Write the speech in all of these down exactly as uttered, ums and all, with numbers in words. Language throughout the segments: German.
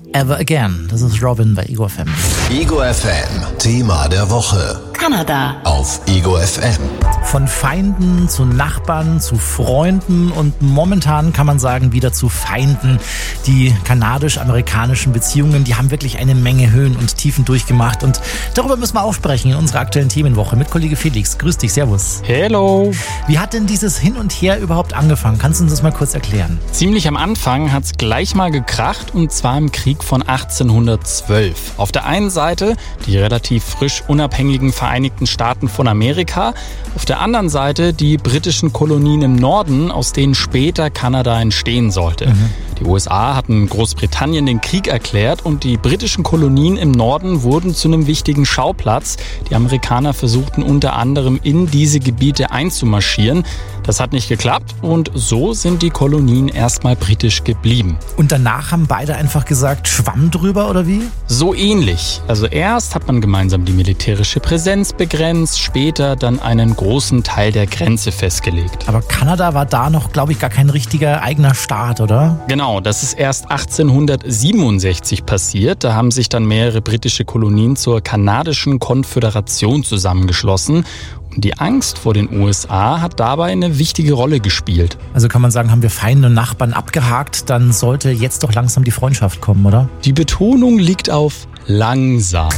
Ever Again. Das ist Robin bei Ego F M. Ego F M, Thema der Woche. Kanada. Auf Ego F M. Von Feinden zu Nachbarn zu Freunden und momentan kann man sagen wieder zu Feinden. Die kanadisch-amerikanischen Beziehungen, die haben wirklich eine Menge Höhen und Tiefen durchgemacht und darüber müssen wir auch sprechen in unserer aktuellen Themenwoche mit Kollege Felix. Grüß dich, servus. Hello. Wie hat denn dieses Hin und Her überhaupt angefangen? Kannst du uns das mal kurz erklären? Ziemlich am Anfang hat es gleich mal gekracht und zwar im Krieg von achtzehnhundertzwölf. Auf der einen Seite die relativ frisch unabhängigen Vereinigten Staaten von Amerika, auf der anderen Seite die britischen Kolonien im Norden, aus denen später Kanada entstehen sollte. Mhm. Die U S A hatten Großbritannien den Krieg erklärt und die britischen Kolonien im Norden wurden zu einem wichtigen Schauplatz. Die Amerikaner versuchten unter anderem in diese Gebiete einzumarschieren. Das hat nicht geklappt und so sind die Kolonien erstmal britisch geblieben. Und danach haben beide einfach gesagt, Schwamm drüber oder wie? So ähnlich. Also erst hat man gemeinsam die militärische Präsenz begrenzt, später dann einen großen Teil der Grenze festgelegt. Aber Kanada war da noch, glaube ich, gar kein richtiger eigener Staat, oder? Genau, das ist erst achtzehnhundertsiebenundsechzig passiert. Da haben sich dann mehrere britische Kolonien zur kanadischen Konföderation zusammengeschlossen. Und die Angst vor den U S A hat dabei eine wichtige Rolle gespielt. Also kann man sagen, haben wir Feinde und Nachbarn abgehakt, dann sollte jetzt doch langsam die Freundschaft kommen, oder? Die Betonung liegt auf langsam.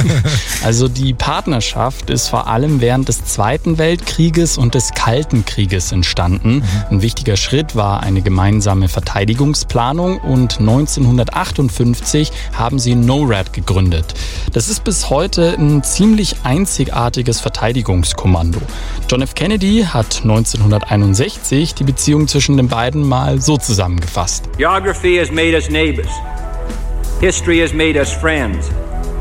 Also die Partnerschaft ist vor allem während des Zweiten Weltkrieges und des Kalten Krieges entstanden. Mhm. Ein wichtiger Schritt war eine gemeinsame Verteidigungsplanung und neunzehnhundertachtundfünfzig haben sie NORAD gegründet. Das ist bis heute ein ziemlich einzigartiges Verteidigungskommando. John F. Kennedy hat neunzehnhunderteinundsechzig die Beziehung zwischen den beiden mal so zusammengefasst. Geography has made us neighbors. History has made us friends.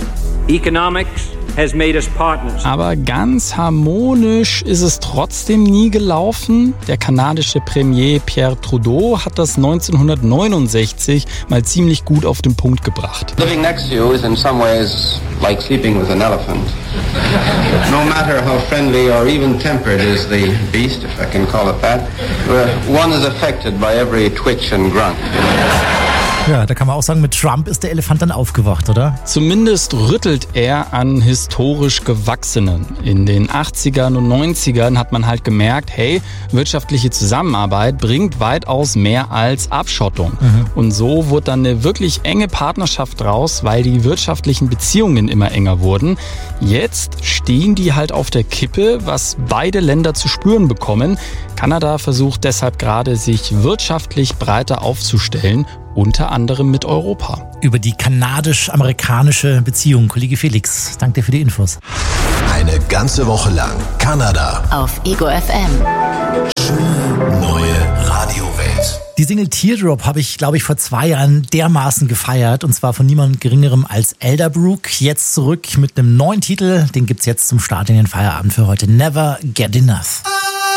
Economics has made us partners. Aber ganz harmonisch ist es trotzdem nie gelaufen. Der kanadische Premier Pierre Trudeau hat das neunzehnhundertneunundsechzig mal ziemlich gut auf den Punkt gebracht. Living next to you is in some ways like sleeping with an elephant. No matter how friendly or even tempered is the beast, if I can call it that, one is affected by every twitch and grunt. Ja, da kann man auch sagen, mit Trump ist der Elefant dann aufgewacht, oder? Zumindest rüttelt er an historisch Gewachsenen. In den achtzigern und neunzigern hat man halt gemerkt, hey, wirtschaftliche Zusammenarbeit bringt weitaus mehr als Abschottung. Mhm. Und so wurde dann eine wirklich enge Partnerschaft draus, weil die wirtschaftlichen Beziehungen immer enger wurden. Jetzt stehen die halt auf der Kippe, was beide Länder zu spüren bekommen. Kanada versucht deshalb gerade, sich wirtschaftlich breiter aufzustellen, unter anderem mit Europa. Über die kanadisch-amerikanische Beziehung. Kollege Felix, danke dir für die Infos. Eine ganze Woche lang Kanada. Auf Ego F M. Schöne neue Radiowelt. Die Single Teardrop habe ich, glaube ich, vor zwei Jahren dermaßen gefeiert. Und zwar von niemand Geringerem als Elderbrook. Jetzt zurück mit einem neuen Titel. Den gibt's jetzt zum Start in den Feierabend für heute. Never Get Enough.